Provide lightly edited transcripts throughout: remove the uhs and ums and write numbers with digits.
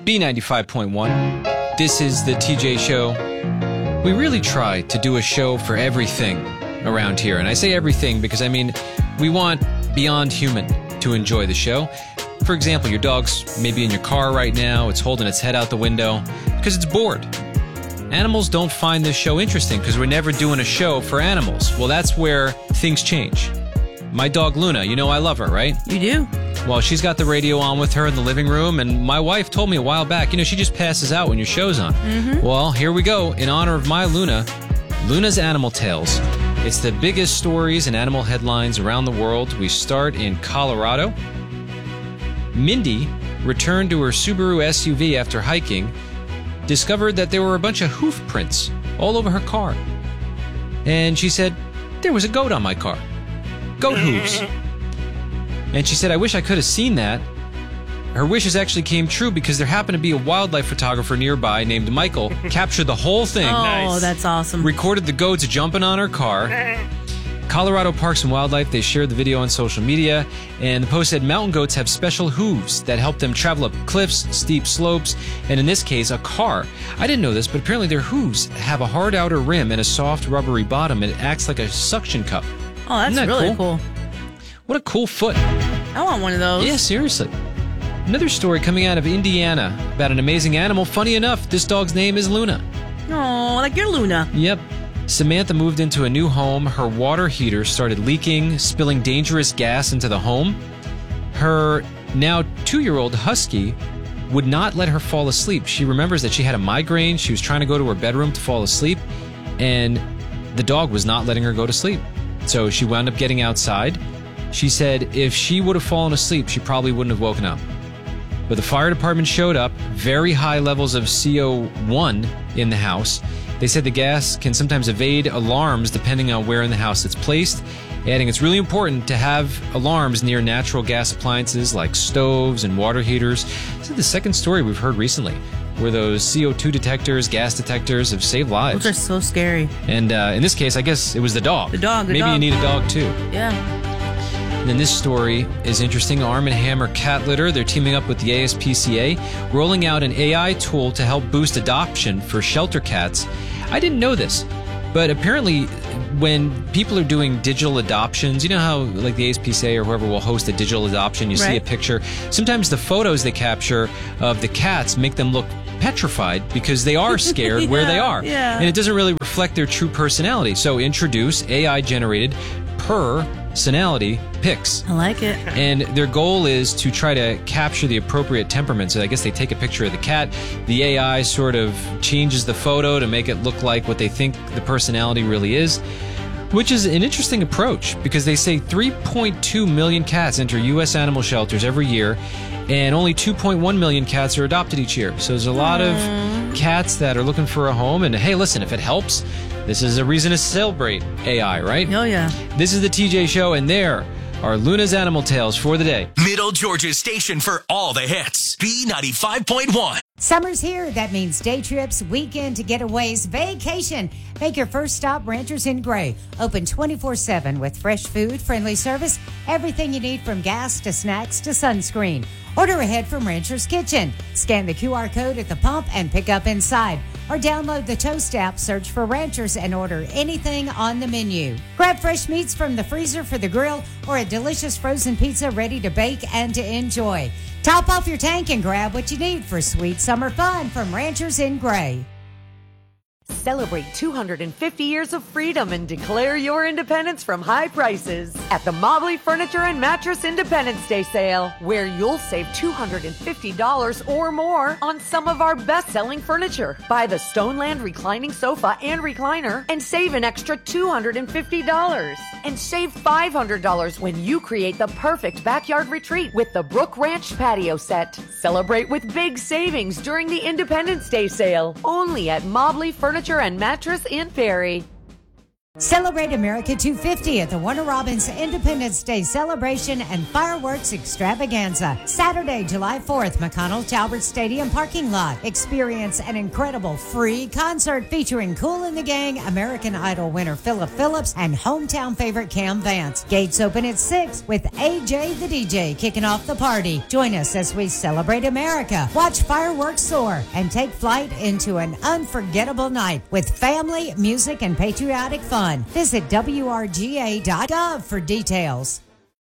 B95.1. This is the TJ Show. We really try to do a show for everything around here. And I say everything because, we want Beyond Human to enjoy the show. For example, your dog's maybe in your car right now. It's holding its head out the window because it's bored. Animals don't find this show interesting because we're never doing a show for animals. Well, that's where things change. My dog Luna, I love her, right? You do? Well, she's got the radio on with her in the living room, and my wife told me a while back, she just passes out when your show's on. Mm-hmm. Well, here we go. In honor of my Luna, Luna's Animal Tales. It's the biggest stories and animal headlines around the world. We start in Colorado. Mindy returned to her Subaru SUV after hiking, discovered that there were a bunch of hoof prints all over her car. And she said, there was a goat on my car. Goat hooves. And she said, I wish I could have seen that. Her wishes actually came true because there happened to be a wildlife photographer nearby named Michael, captured the whole thing. Oh, nice. That's awesome. Recorded the goats jumping on her car. Colorado Parks and Wildlife, they shared the video on social media, and the post said mountain goats have special hooves that help them travel up cliffs, steep slopes, and in this case, a car. I didn't know this, but apparently their hooves have a hard outer rim and a soft rubbery bottom, and it acts like a suction cup. Oh, that's Isn't that really cool. What a cool foot. I want one of those. Yeah, seriously. Another story coming out of Indiana about an amazing animal. Funny enough, this dog's name is Luna. Oh, like your Luna. Yep. Samantha moved into a new home. Her water heater started leaking, spilling dangerous gas into the home. Her now 2-year-old husky would not let her fall asleep. She remembers that she had a migraine. She was trying to go to her bedroom to fall asleep, and the dog was not letting her go to sleep. So she wound up getting outside. She said if she would have fallen asleep, she probably wouldn't have woken up. But the fire department showed up, very high levels of CO1 in the house. They said the gas can sometimes evade alarms depending on where in the house it's placed, adding it's really important to have alarms near natural gas appliances like stoves and water heaters. This is the second story we've heard recently where those CO2 detectors, gas detectors have saved lives. Those are so scary. And in this case, I guess it was the dog. The dog. Maybe you need a dog too. Yeah. And then this story is interesting. Arm & Hammer Cat Litter, they're teaming up with the ASPCA, rolling out an AI tool to help boost adoption for shelter cats. I didn't know this, but apparently when people are doing digital adoptions, you know how like the ASPCA or whoever will host a digital adoption, you see a picture. Sometimes the photos they capture of the cats make them look petrified because they are scared where they are. Yeah. And it doesn't really reflect their true personality. So introduce AI-generated personality pics. I like it. And their goal is to try to capture the appropriate temperament. So I guess they take a picture of the cat. The AI sort of changes the photo to make it look like what they think the personality really is, which is an interesting approach because they say 3.2 million cats enter U.S. animal shelters every year, and only 2.1 million cats are adopted each year. So there's a lot of cats that are looking for a home. And hey, listen, if it helps, this is a reason to celebrate AI, right? Oh, yeah. This is the TJ Show, and there are Luna's Animal Tales for the day. Middle Georgia's station for all the hits. B95.1. Summer's here. That means day trips, weekend getaways, vacation. Make your first stop Ranchers in Gray. Open 24/7 with fresh food, friendly service, everything you need from gas to snacks to sunscreen. Order ahead from Rancher's Kitchen. Scan the QR code at the pump and pick up inside. Or download the Toast app, search for Ranchers, and order anything on the menu. Grab fresh meats from the freezer for the grill or a delicious frozen pizza ready to bake and to enjoy. Top off your tank and grab what you need for sweet summer fun from Ranchers in Gray. Celebrate 250 years of freedom and declare your independence from high prices at the Mobley Furniture and Mattress Independence Day sale, where you'll save $250 or more on some of our best-selling furniture. Buy the Stoneland reclining sofa and recliner and save an extra $250. And save $500 when you create the perfect backyard retreat with the Brook Ranch patio set. Celebrate with big savings during the Independence Day sale, only at Mobley Furniture and Mattress in Perry. Celebrate America 250 at the Warner Robins Independence Day Celebration and Fireworks Extravaganza. Saturday, July 4th, McConnell Talbert Stadium parking lot. Experience an incredible free concert featuring Kool and the Gang, American Idol winner Philip Phillips, and hometown favorite Cam Vance. Gates open at 6 with AJ the DJ kicking off the party. Join us as we celebrate America, watch fireworks soar, and take flight into an unforgettable night with family, music, and patriotic fun. Visit WRGA.gov for details.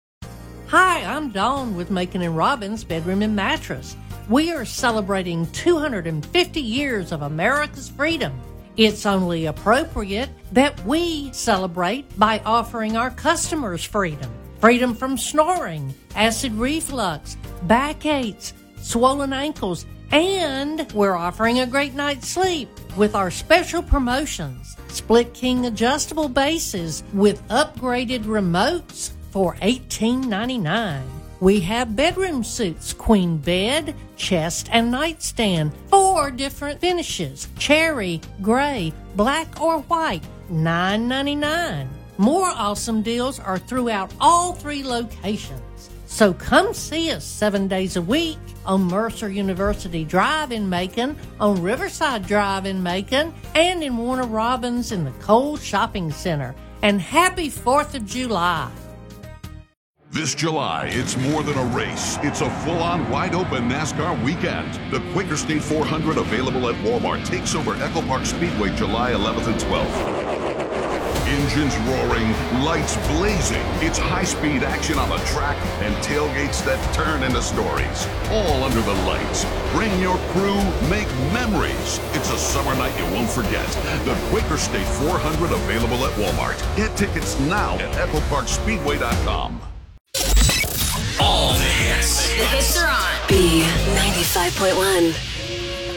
Hi, I'm Dawn with Macon & Robbins Bedroom and Mattress. We are celebrating 250 years of America's freedom. It's only appropriate that we celebrate by offering our customers freedom. Freedom from snoring, acid reflux, backaches, swollen ankles, and we're offering a great night's sleep with our special promotions. Split king adjustable bases with upgraded remotes for $18.99. We have bedroom suits, queen bed, chest, and nightstand, 4 different finishes, cherry, gray, black, or white, $9.99. More awesome deals are throughout all 3 locations. So come see us 7 days a week on Mercer University Drive in Macon, on Riverside Drive in Macon, and in Warner Robins in the Cole Shopping Center. And happy 4th of July. This July, it's more than a race. It's a full-on, wide-open NASCAR weekend. The Quaker State 400 available at Walmart takes over Echo Park Speedway July 11th and 12th. Engines roaring, lights blazing. It's high-speed action on the track and tailgates that turn into stories. All under the lights. Bring your crew, make memories. It's a summer night you won't forget. The Quaker State 400 available at Walmart. Get tickets now at EchoParkSpeedway.com. All the hits. The hits are on B95.1.